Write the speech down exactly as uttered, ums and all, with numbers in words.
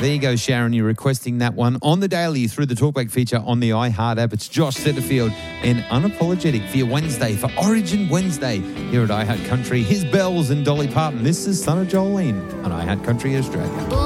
There you go, Sharon. You're requesting that one on the daily through the Talkback feature on the iHeart app. It's Josh Setterfield and Unapologetic for your Wednesday, for Origin Wednesday here at iHeart Country. Here's Bells and Dolly Parton. This is Son of Jolene on iHeart Country Australia.